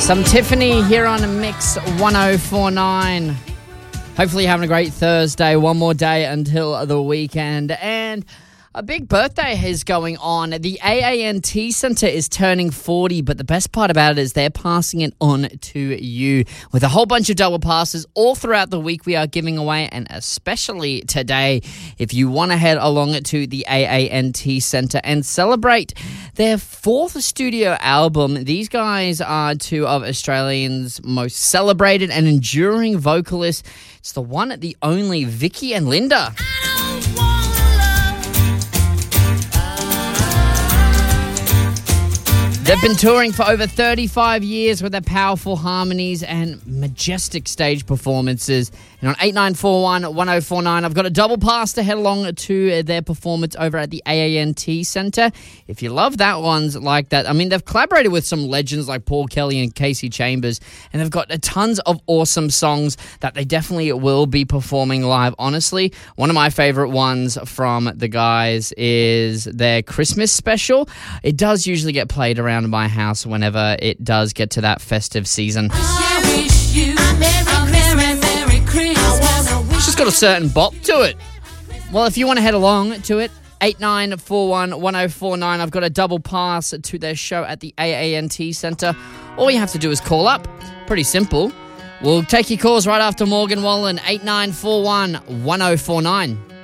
Some Tiffany here on Mix 1049. Hopefully you're having a great Thursday. One more day until the weekend. And a big birthday is going on. The AANT Centre is turning 40, but the best part about it is they're passing it on to you with a whole bunch of double passes all throughout the week we are giving away, and especially today if you want to head along to the AANT Centre and celebrate their 4th studio album. These guys are 2 of Australians' most celebrated and enduring vocalists. It's the one, the only Vicky and Linda. They've been touring for over 35 years with their powerful harmonies and majestic stage performances. And on 8941-1049, I've got a double pass to head along to their performance over at the AANT Centre. If you love that ones like that, I mean, they've collaborated with some legends like Paul Kelly and Casey Chambers, and they've got tons of awesome songs that they definitely will be performing live. Honestly, one of my favourite ones from the guys is their Christmas special. It does usually get played around my house whenever it does get to that festive season. It's just got a certain bop to it. Well, if you want to head along to it, 8941-1049, I've got a double pass to their show at the AANT Centre. All you have to do is call up. Pretty simple. We'll take your calls right after Morgan Wallen, 8941-1049.